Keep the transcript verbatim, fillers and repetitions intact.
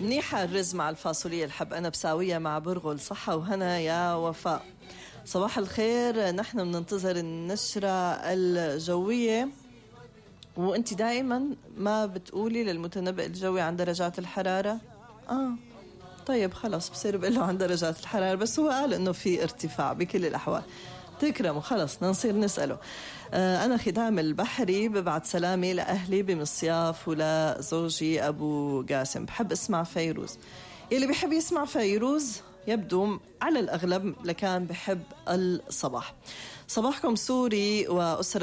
منيحة الرز مع الفاصوليا، الحب أنا بساويها مع برغل. صحة وهنا يا وفاء. صباح الخير، نحن بننتظر النشرة الجوية وانت دائما ما بتقولي للمتنبئ الجوي عن درجات الحرارة. آه طيب خلاص بصير بقول له عن درجات الحرارة، بس هو قال انه في ارتفاع بكل الأحوال. تكرموا خلص نصير نسأله. آه أنا خدام البحري، ببعت سلامي لأهلي بمصياف ولزوجي أبو قاسم. بحب اسمع فيروز. اللي بيحب يسمع فيروز يبدو على الأغلب لكان بحب الصباح. صباحكم سوري وأسرة